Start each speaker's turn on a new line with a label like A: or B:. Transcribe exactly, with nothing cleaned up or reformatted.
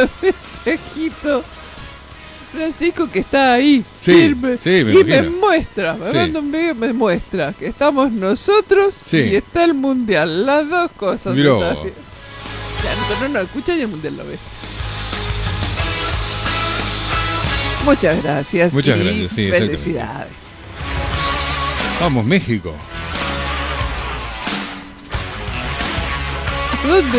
A: mensajito. Francisco que está ahí,
B: sí,
A: firme,
B: sí, me
A: y
B: imagino.
A: me muestra, me
B: Sí.
A: manda un video y me muestra que estamos nosotros
B: Sí.
A: y está el mundial, las dos cosas.
B: Miró.
A: están bien. Ya, nosotros no escucha y el mundial lo ve. Muchas gracias.
B: Muchas
A: y
B: gracias, sí, exactamente.
A: felicidades.
B: Vamos, México.
A: ¿Dónde?